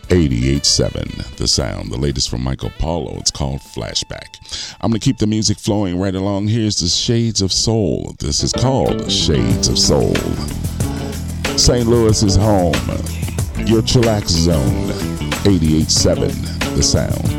88.7 The Sound, the latest from Michael Paulo. It's called Flashback. I'm going to keep the music flowing right along. Here's the Shades of Soul. This is called Shades of Soul. St. Louis is home. Your chillax zone. 88.7 The Sound.